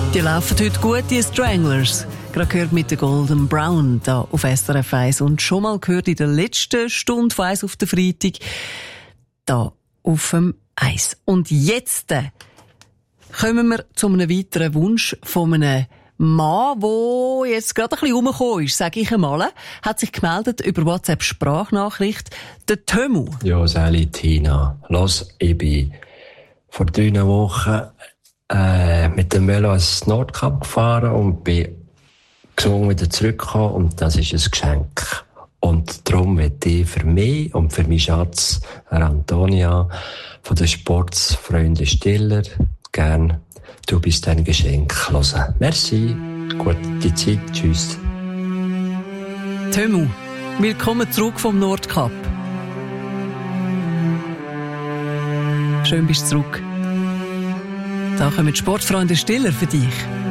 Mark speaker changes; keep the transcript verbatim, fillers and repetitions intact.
Speaker 1: Die laufen heute gut, die Stranglers. Gerade gehört mit der Golden Brown da auf S R F eins. Und schon mal gehört in der letzten Stunde von eins auf den Freitag da auf dem Eis. Und jetzt äh, kommen wir zu einem weiteren Wunsch von einem Mann, der jetzt gerade ein bisschen rumgekommen ist, sage ich einmal. Hat sich gemeldet über WhatsApp-Sprachnachricht. Der Tömu.
Speaker 2: Ja, Sally, Tina. Los, ich bin vor drei Wochen äh, mit dem Velo ins Nordkap gefahren und bin gesungen wieder zurückgekommen. Und das ist ein Geschenk. Und darum möchte ich für mich und für meinen Schatz, Antonia, von den Sportsfreunden Stiller, gern «Du bist ein Geschenk» hören. Merci, gute Zeit, tschüss.
Speaker 1: Tömu, willkommen zurück vom Nordkap. Schön bist du zurück. Da kommen die Sportfreunde Stiller für dich.